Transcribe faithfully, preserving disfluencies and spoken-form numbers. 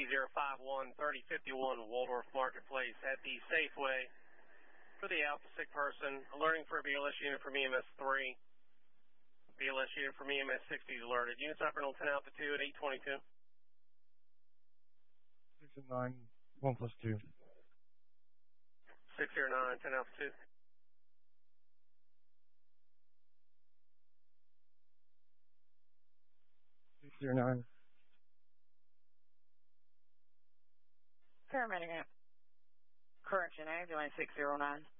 three zero five one, three zero five one Waldorf Marketplace at the Safeway for the Alpha sick person. Alerting for a B L S unit from E M S three. B L S unit from E M S sixty is alerted. Units operating on ten Alpha two at eight twenty-two. six and nine, one plus two. six zero nine, ten Alpha two. six zero nine. Paramedic. Correction, ambulance six zero nine.